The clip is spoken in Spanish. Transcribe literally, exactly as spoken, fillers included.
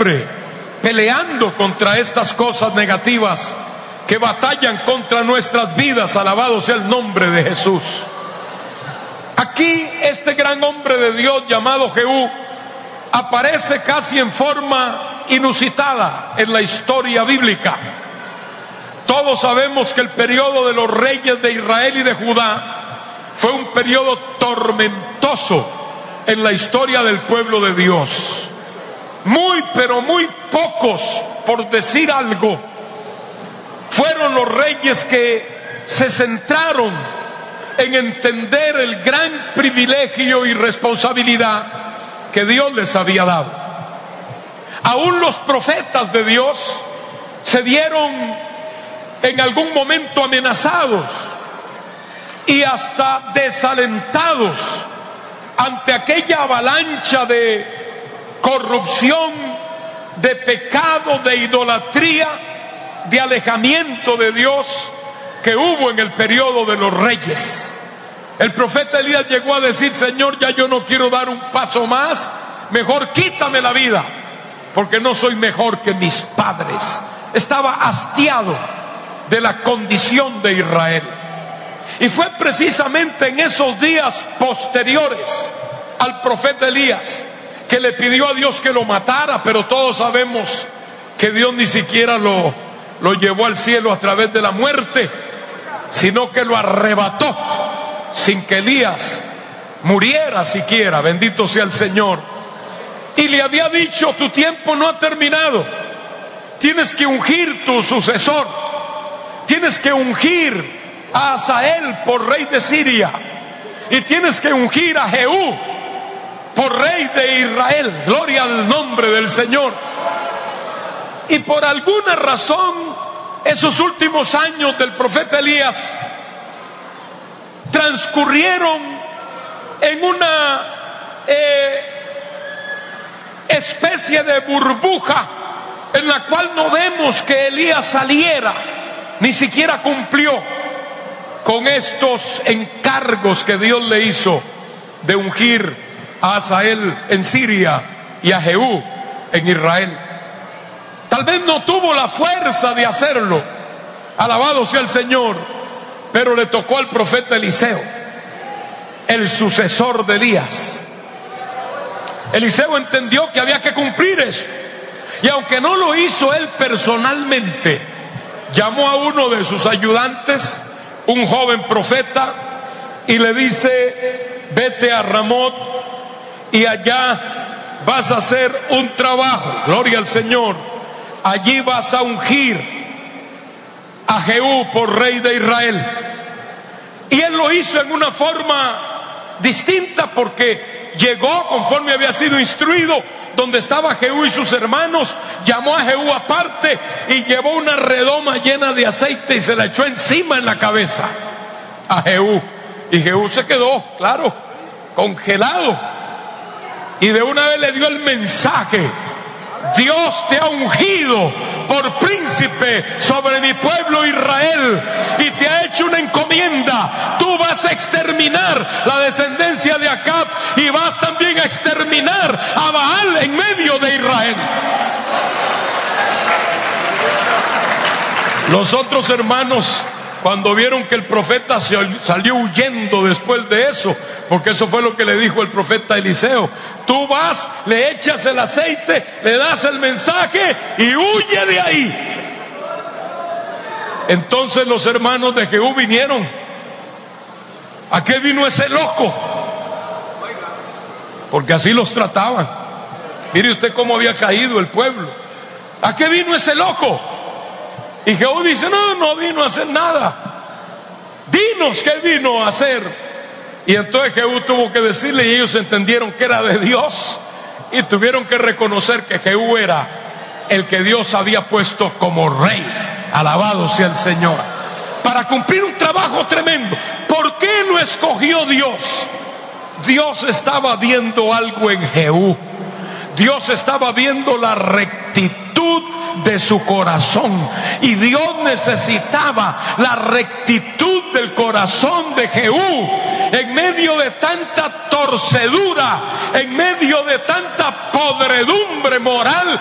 siempre peleando contra estas cosas negativas que batallan contra nuestras vidas. Alabado sea el nombre de Jesús. Aquí este gran hombre de Dios llamado Jehú aparece casi en forma inusitada en la historia bíblica. Todos sabemos que el periodo de los reyes de Israel y de Judá fue un periodo tormentoso en la historia del pueblo de Dios. Muy, pero muy pocos, por decir algo, fueron los reyes que se centraron en entender el gran privilegio y responsabilidad que Dios les había dado. Aún los profetas de Dios se vieron en algún momento amenazados y hasta desalentados ante aquella avalancha de corrupción, de pecado, de idolatría, de alejamiento de Dios que hubo en el periodo de los reyes. El profeta Elías llegó a decir: Señor, ya yo no quiero dar un paso más, mejor quítame la vida, porque no soy mejor que mis padres. Estaba hastiado de la condición de Israel. Y fue precisamente en esos días posteriores al profeta Elías que le pidió a Dios que lo matara, pero todos sabemos que Dios ni siquiera lo, lo llevó al cielo a través de la muerte, sino que lo arrebató sin que Elías muriera siquiera. Bendito sea el Señor. Y le había dicho: tu tiempo no ha terminado, tienes que ungir tu sucesor, tienes que ungir a Hazael por rey de Siria, y tienes que ungir a Jehú por rey de Israel. Gloria al nombre del Señor. Y por alguna razón, esos últimos años del profeta Elías transcurrieron en una eh, especie de burbuja en la cual no vemos que Elías saliera, ni siquiera cumplió con estos encargos que Dios le hizo de ungir a Hazael en Siria y a Jehú en Israel. Tal vez no tuvo la fuerza de hacerlo, alabado sea el Señor, pero le tocó al profeta Eliseo, el sucesor de Elías. Eliseo entendió que había que cumplir eso, y aunque no lo hizo él personalmente, llamó a uno de sus ayudantes, un joven profeta, y le dice: vete a Ramot y allá vas a hacer un trabajo, gloria al Señor, allí vas a ungir a Jehú por rey de Israel. Y él lo hizo en una forma distinta, porque llegó conforme había sido instruido donde estaba Jehú y sus hermanos, llamó a Jehú aparte y llevó una redoma llena de aceite y se la echó encima en la cabeza a Jehú. Y Jehú se quedó, claro, congelado, y de una vez le dio el mensaje: Dios te ha ungido por príncipe sobre mi pueblo Israel y te ha hecho una encomienda. Tú vas a exterminar la descendencia de Acab y vas también a exterminar a Baal en medio de Israel. Los otros hermanos, cuando vieron que el profeta salió huyendo después de eso, porque eso fue lo que le dijo el profeta Eliseo: tú vas, le echas el aceite, le das el mensaje y huye de ahí. Entonces los hermanos de Jehú vinieron: ¿a qué vino ese loco? Porque así los trataban. Mire usted cómo había caído el pueblo. ¿A qué vino ese loco? Y Jehú dice: no, no vino a hacer nada. Dinos qué vino a hacer. Y entonces Jehú tuvo que decirle, y ellos entendieron que era de Dios, y tuvieron que reconocer que Jehú era el que Dios había puesto como rey. Alabado sea el Señor, para cumplir un trabajo tremendo. ¿Por qué lo escogió Dios? Dios estaba viendo algo en Jehú. Dios estaba viendo la rectitud de su corazón, y Dios necesitaba la rectitud del corazón de Jehú en medio de tanta torcedura, en medio de tanta podredumbre moral